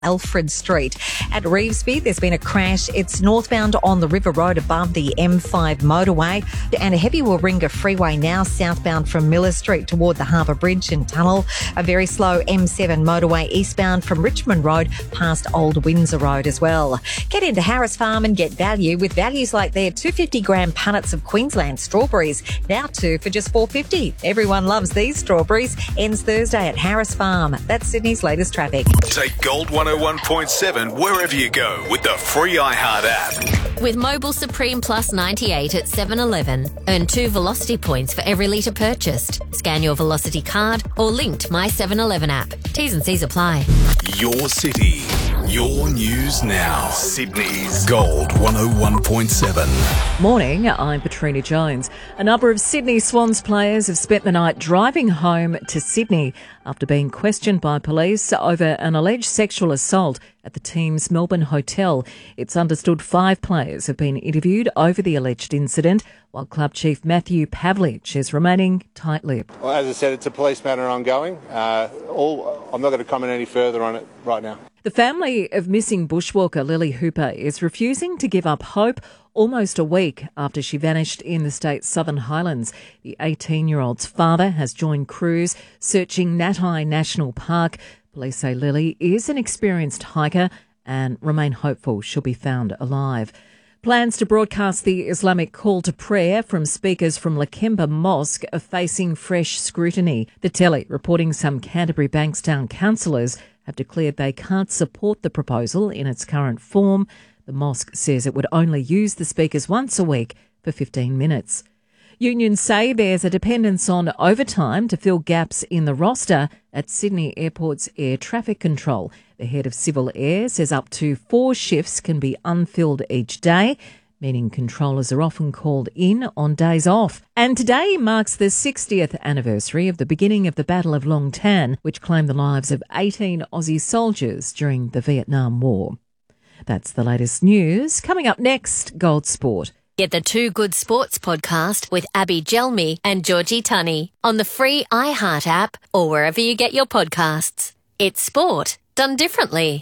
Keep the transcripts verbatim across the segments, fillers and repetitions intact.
Alfred Street. At Revesby, there's been a crash. It's northbound on the River Road above the M five motorway, and a heavy Warringah freeway now southbound from Miller Street toward the Harbour Bridge and Tunnel. A very slow M seven motorway eastbound from Richmond Road past Old Windsor Road as well. Get into Harris Farm and get value with values like their two hundred fifty gram punnets of Queensland strawberries, now two for just four dollars fifty. Everyone loves these strawberries. Ends Thursday at Harris Farm. That's Sydney's latest traffic. Take Gold one oh one point seven wherever you go with the free iHeart app. With Mobile Supreme Plus ninety-eight at seven eleven, earn two Velocity points for every litre purchased. Scan your Velocity card or link to My seven eleven app. T's and C's apply. Your city, your news now. Sydney's Gold one oh one point seven. Morning, I'm Katrina Jones. A number of Sydney Swans players have spent the night driving home to Sydney after being questioned by police over an alleged sexual assault at the team's Melbourne hotel. It's understood five players have been interviewed over the alleged incident, while Club Chief Matthew Pavlich is remaining tight-lipped. Well, as I said, it's a police matter ongoing. Uh, all, I'm not going to comment any further on it right now. The family of missing bushwalker Lily Hooper is refusing to give up hope almost a week after she vanished in the state's Southern Highlands. The eighteen-year-old's father has joined crews searching Natai National Park. Police say Lily is an experienced hiker and remain hopeful she'll be found alive. Plans to broadcast the Islamic call to prayer from speakers from Lakemba Mosque are facing fresh scrutiny. The Telly reporting some Canterbury Bankstown councillors have declared they can't support the proposal in its current form. The mosque says it would only use the speakers once a week for fifteen minutes. Unions say there's a dependence on overtime to fill gaps in the roster at Sydney Airport's air traffic control. The head of Civil Air says up to four shifts can be unfilled each day, meaning controllers are often called in on days off. And today marks the sixtieth anniversary of the beginning of the Battle of Long Tan, which claimed the lives of eighteen Aussie soldiers during the Vietnam War. That's the latest news. Coming up next, Gold Sport. Get the Two Good Sports podcast with Abby Gelmi and Georgie Tunney on the free iHeart app or wherever you get your podcasts. It's sport done differently.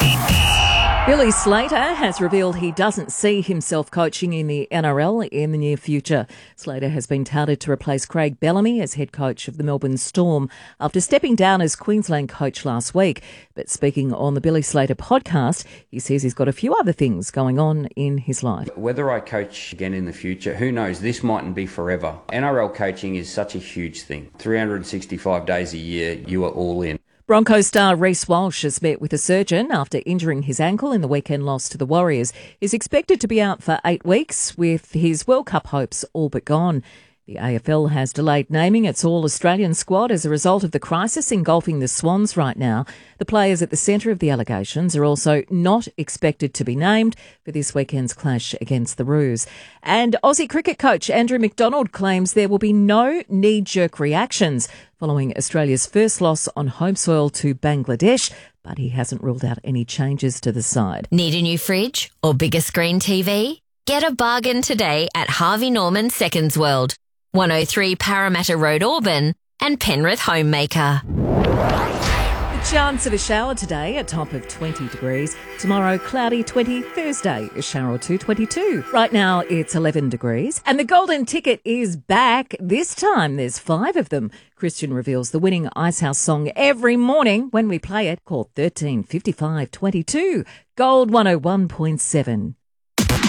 Billy Slater has revealed he doesn't see himself coaching in the N R L in the near future. Slater has been touted to replace Craig Bellamy as head coach of the Melbourne Storm after stepping down as Queensland coach last week. But speaking on the Billy Slater podcast, he says he's got a few other things going on in his life. Whether I coach again in the future, who knows? This mightn't be forever. N R L coaching is such a huge thing. three hundred sixty-five days a year, you are all in. Broncos star Reece Walsh has met with a surgeon after injuring his ankle in the weekend loss to the Warriors. He's expected to be out for eight weeks with his World Cup hopes all but gone. The A F L has delayed naming its All-Australian squad as a result of the crisis engulfing the Swans right now. The players at the centre of the allegations are also not expected to be named for this weekend's clash against the Roos. And Aussie cricket coach Andrew McDonald claims there will be no knee-jerk reactions following Australia's first loss on home soil to Bangladesh, but he hasn't ruled out any changes to the side. Need a new fridge or bigger screen T V? Get a bargain today at Harvey Norman Seconds World, one oh three Parramatta Road, Auburn, and Penrith Homemaker. The chance of a shower today, a top of twenty degrees. Tomorrow, cloudy twenty. Thursday, a shower or two, twenty-two. Right now, it's eleven degrees. And the golden ticket is back. This time, there's five of them. Christian reveals the winning Icehouse song every morning when we play it, called thirteen fifty-five twenty-two. Gold one oh one point seven.